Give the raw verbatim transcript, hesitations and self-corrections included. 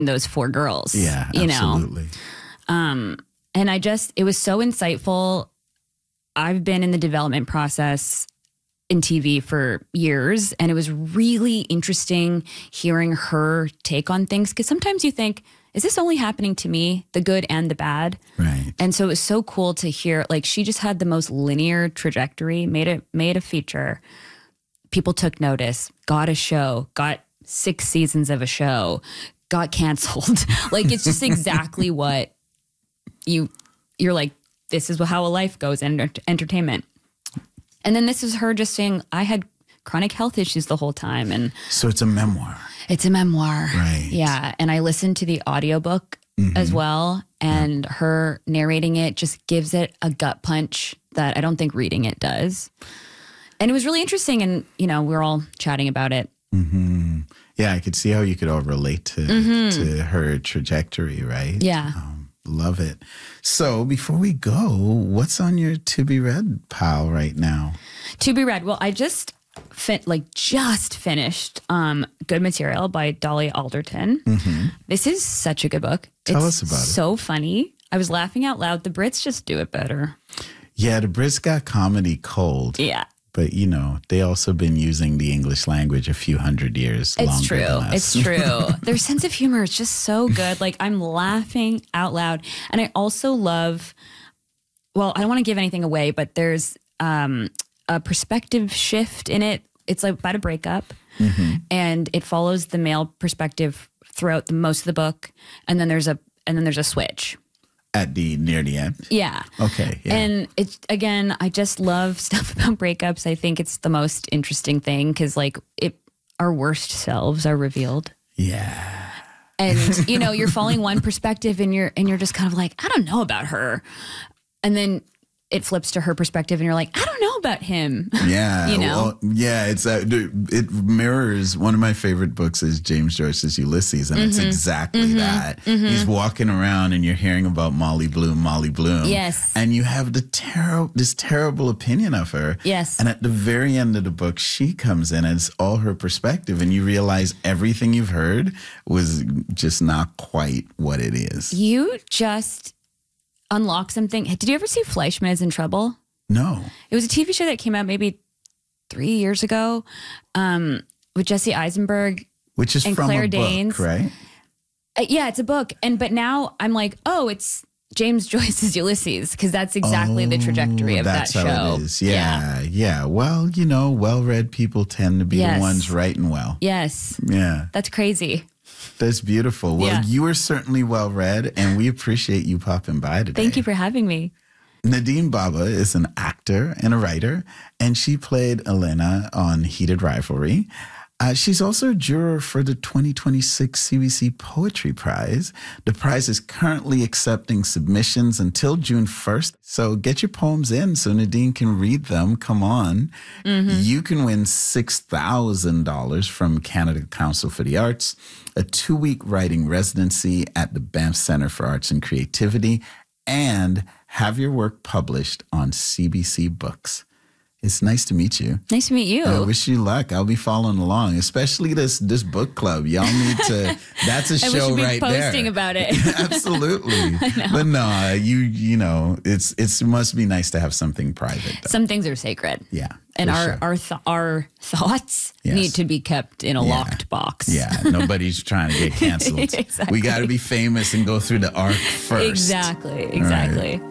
those four girls. Yeah, you absolutely. know? Um, and I just, it was so insightful. I've been in the development process in T V for years, and it was really interesting hearing her take on things. Because sometimes you think, is this only happening to me, the good and the bad? Right. And so it was so cool to hear, like, she just had the most linear trajectory, made it, made a feature. People took notice, got a show, got six seasons of a show, got canceled. Like, it's just exactly what you, you're like, this is how a life goes in enter- entertainment. And then this is her just saying, I had chronic health issues the whole time. And so it's a memoir. It's a memoir. Right. Yeah. And I listened to the audiobook mm-hmm. as well. And yeah. her narrating it just gives it a gut punch that I don't think reading it does. And it was really interesting. And, you know, we're all chatting about it. Mm-hmm. Yeah, I could see how you could all relate to, mm-hmm. to her trajectory, right? Yeah. Um, love it. So before we go, what's on your to be read pile right now? To be read. Well, I just fin- like just finished um, Good Material by Dolly Alderton. Mm-hmm. This is such a good book. Tell it's us about it. So funny. I was laughing out loud. The Brits just do it better. Yeah, the Brits got comedy cold. Yeah. But, you know, they also been using the English language a few hundred years it's longer true. than us. It's true. Their sense of humor is just so good. Like, I'm laughing out loud. And I also love, well, I don't want to give anything away, but there's um, a perspective shift in it. It's like about a breakup. Mm-hmm. And it follows the male perspective throughout the, most of the book. And then there's a and then there's a switch. At the near the end? Yeah. Okay. Yeah. And it's, again, I just love stuff about breakups. I think it's the most interesting thing because, like, it, our worst selves are revealed. Yeah. And, you know, you're following one perspective and you're, and you're just kind of like, I don't know about her. And then it flips to her perspective and you're like, I don't know about him. Yeah. You know? Well, yeah. It's uh, it mirrors, one of my favorite books is James Joyce's Ulysses. And mm-hmm. it's exactly mm-hmm. that. Mm-hmm. He's walking around and you're hearing about Molly Bloom, Molly Bloom. Yes. And you have the ter- this terrible opinion of her. Yes. And at the very end of the book, she comes in and it's all her perspective. And you realize everything you've heard was just not quite what it is. You just unlock something. Did you ever see Fleischman is in Trouble? No. It was a T V show that came out maybe three years ago um, with Jesse Eisenberg. Which is and from Claire a Danes. book, right? Uh, yeah, it's a book. And but now I'm like, oh, it's James Joyce's Ulysses because that's exactly oh, the trajectory of that show. That's how it is. Yeah, yeah, yeah. Well, you know, well-read people tend to be yes. the ones writing well. Yes. Yeah. That's crazy. That's beautiful. Well, yeah. you are certainly well-read, and we appreciate you popping by today. Thank you for having me. Nadine Baba is an actor and a writer, and she played Elena on Heated Rivalry. Uh, she's also a juror for the twenty twenty-six C B C Poetry Prize. The prize is currently accepting submissions until June first. So get your poems in so Nadine can read them. Come on. Mm-hmm. You can win six thousand dollars from Canada Council for the Arts, a two-week writing residency at the Banff Centre for Arts and Creativity, and have your work published on C B C Books. It's nice to meet you. Nice to meet you. I wish you luck. I'll be following along, especially this this book club. Y'all need to. That's a show and we should be right there. Posting about it. Absolutely. But no, you you know, it's it's it must be nice to have something private, though. Some things are sacred. Yeah. And our sure. our th- our thoughts yes. need to be kept in a yeah. locked box. Yeah. Nobody's trying to get canceled. Exactly. We got to be famous and go through the arc first. Exactly. Exactly.